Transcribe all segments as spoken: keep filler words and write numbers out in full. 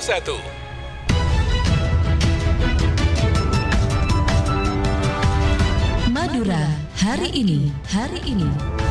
satu. Madura hari ini, hari ini.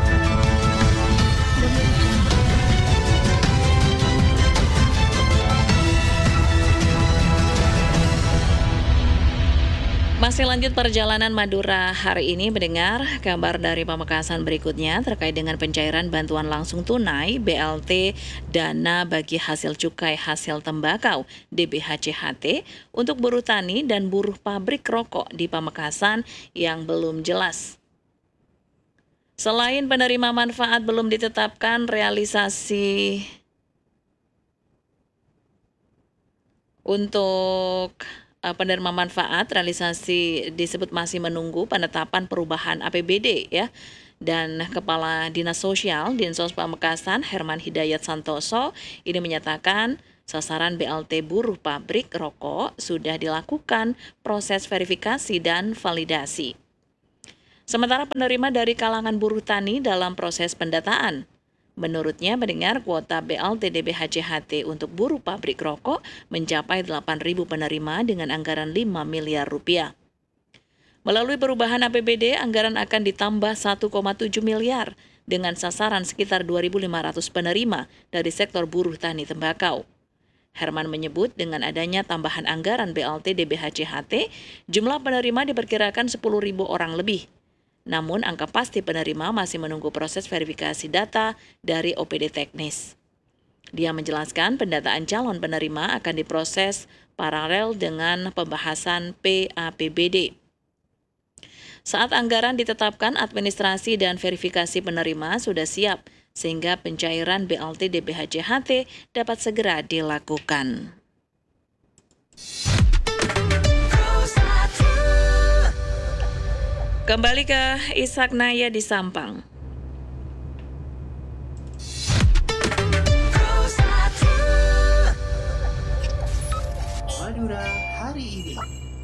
Masih lanjut perjalanan Madura hari ini, mendengar kabar dari Pamekasan berikutnya terkait dengan pencairan bantuan langsung tunai B L T dana bagi hasil cukai hasil tembakau D B H C H T untuk buruh tani dan buruh pabrik rokok di Pamekasan yang belum jelas. Selain penerima manfaat belum ditetapkan, realisasi untuk penerima manfaat realisasi disebut masih menunggu penetapan perubahan A P B D ya. Dan Kepala Dinas Sosial Dinsos Pamekasan Herman Hidayat Santoso ini menyatakan sasaran B L T buruh pabrik rokok sudah dilakukan proses verifikasi dan validasi. Sementara penerima dari kalangan buruh tani dalam proses pendataan. Menurutnya, mendengar kuota B L T D B H C H T untuk buruh pabrik rokok mencapai delapan ribu penerima dengan anggaran lima miliar rupiah. Melalui perubahan A P B D, anggaran akan ditambah satu koma tujuh miliar dengan sasaran sekitar dua ribu lima ratus penerima dari sektor buruh tani tembakau. Herman menyebut dengan adanya tambahan anggaran B L T D B H C H T, jumlah penerima diperkirakan sepuluh ribu orang lebih. Namun angka pasti penerima masih menunggu proses verifikasi data dari O P D teknis. Dia menjelaskan pendataan calon penerima akan diproses paralel dengan pembahasan P A P B D. Saat anggaran ditetapkan, administrasi dan verifikasi penerima sudah siap, sehingga pencairan B L T D B H C H T dapat segera dilakukan. Kembali ke Ishak Naya di Sampang. Madura hari ini.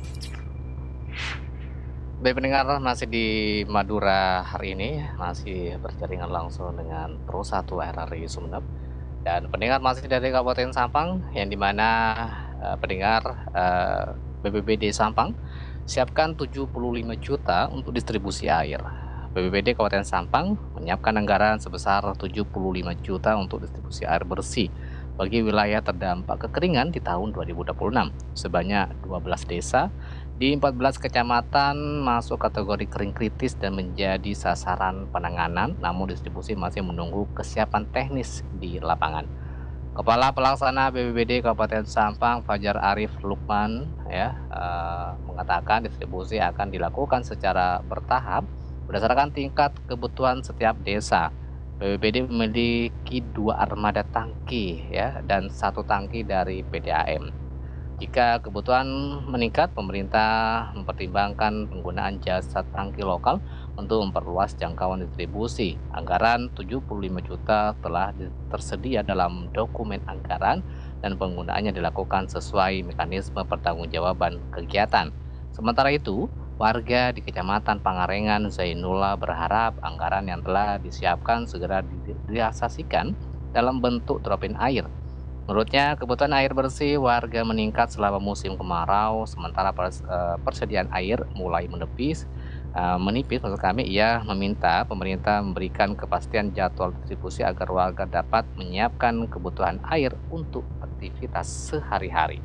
Baik pendengar, masih di Madura hari ini, masih berjaringan langsung dengan Pro satu R R I Sumeneb. Dan pendengar masih dari Kabupaten Sampang, yang dimana uh, pendengar uh, B P B D Sampang siapkan tujuh puluh lima juta untuk distribusi air. B P B D Kabupaten Sampang menyiapkan anggaran sebesar tujuh puluh lima juta untuk distribusi air bersih bagi wilayah terdampak kekeringan di tahun dua ribu dua puluh enam. Sebanyak dua belas desa di empat belas kecamatan masuk kategori kering kritis dan menjadi sasaran penanganan, namun distribusi masih menunggu kesiapan teknis di lapangan. Kepala Pelaksana B P B D Kabupaten Sampang Fajar Arif Lukman ya uh, mengatakan distribusi akan dilakukan secara bertahap berdasarkan tingkat kebutuhan setiap desa. B P B D memiliki dua armada tangki ya dan satu tangki dari P D A M. Jika kebutuhan meningkat, pemerintah mempertimbangkan penggunaan jasa tangki lokal untuk memperluas jangkauan distribusi. Anggaran tujuh puluh lima juta telah tersedia dalam dokumen anggaran dan penggunaannya dilakukan sesuai mekanisme pertanggungjawaban kegiatan. Sementara itu, warga di Kecamatan Pangarengan Zainullah berharap anggaran yang telah disiapkan segera direalisasikan dalam bentuk dropin air. Menurutnya, kebutuhan air bersih warga meningkat selama musim kemarau, sementara persediaan air mulai menepis, menipis. Maksud kami, ia meminta pemerintah memberikan kepastian jadwal distribusi agar warga dapat menyiapkan kebutuhan air untuk aktivitas sehari-hari.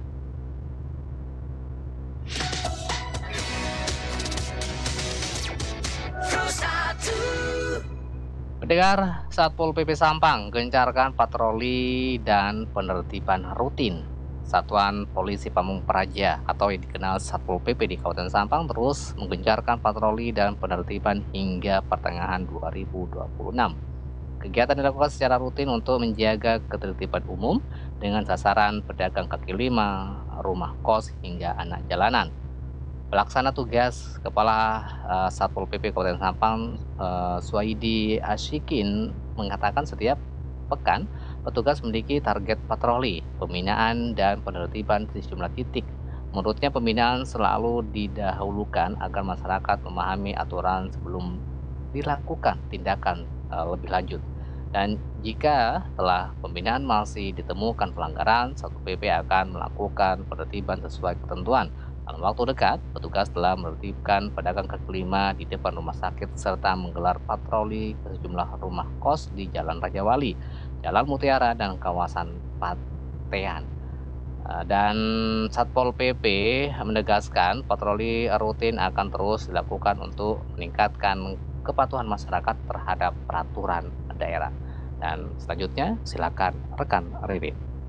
Pendengar, Satpol P P Sampang gencarkan patroli dan penertiban rutin. Satuan Polisi Pamung Praja atau yang dikenal Satpol P P di Kabupaten Sampang terus menggencarkan patroli dan penertiban hingga pertengahan dua ribu dua puluh enam. Kegiatan dilakukan secara rutin untuk menjaga ketertiban umum dengan sasaran pedagang kaki lima, rumah kos hingga anak jalanan. Pelaksana tugas Kepala uh, Satpol P P Kabupaten Sampang uh, Suwaidi Asyikin mengatakan setiap pekan petugas memiliki target patroli, pembinaan dan penertiban di sejumlah titik. Menurutnya pembinaan selalu didahulukan agar masyarakat memahami aturan sebelum dilakukan tindakan uh, lebih lanjut. Dan jika setelah pembinaan masih ditemukan pelanggaran, Satpol P P akan melakukan penertiban sesuai ketentuan. Dalam waktu dekat, petugas telah menertibkan pedagang kaki lima di depan rumah sakit serta menggelar patroli ke sejumlah rumah kos di Jalan Raja Wali, Jalan Mutiara, dan kawasan Patean. Eh, Dan Satpol P P menegaskan patroli rutin akan terus dilakukan untuk meningkatkan kepatuhan masyarakat terhadap peraturan daerah. Dan selanjutnya silakan rekan Ririn.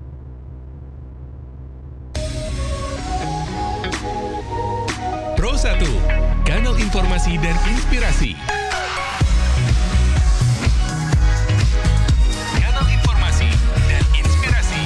Pro satu, kanal informasi dan inspirasi. Kanal informasi dan inspirasi.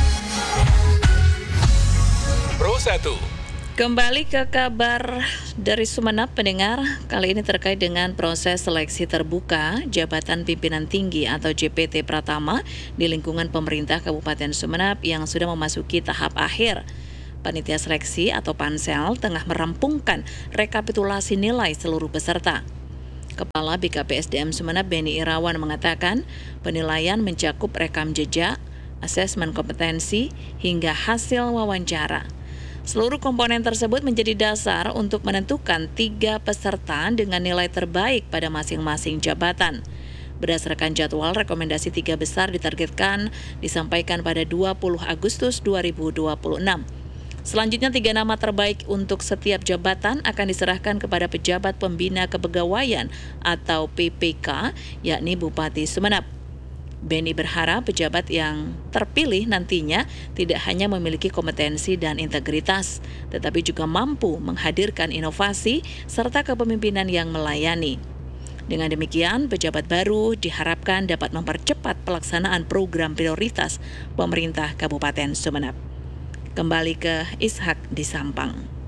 Pro satu. Kembali ke kabar dari Sumeneb, pendengar. Kali ini terkait dengan proses seleksi terbuka jabatan pimpinan tinggi atau J P T Pratama di lingkungan pemerintah Kabupaten Sumeneb yang sudah memasuki tahap akhir. Panitia seleksi atau pansel tengah merampungkan rekapitulasi nilai seluruh peserta. Kepala B K P S D M Sumeneb Beni Irawan mengatakan penilaian mencakup rekam jejak, asesmen kompetensi, hingga hasil wawancara. Seluruh komponen tersebut menjadi dasar untuk menentukan tiga peserta dengan nilai terbaik pada masing-masing jabatan. Berdasarkan jadwal, rekomendasi tiga besar ditargetkan disampaikan pada dua puluh Agustus dua ribu dua puluh enam. Selanjutnya, tiga nama terbaik untuk setiap jabatan akan diserahkan kepada pejabat pembina kepegawaian atau P P K, yakni Bupati Sumeneb. Beni berharap pejabat yang terpilih nantinya tidak hanya memiliki kompetensi dan integritas, tetapi juga mampu menghadirkan inovasi serta kepemimpinan yang melayani. Dengan demikian, pejabat baru diharapkan dapat mempercepat pelaksanaan program prioritas pemerintah Kabupaten Sumeneb. Kembali ke Ishak di Sampang.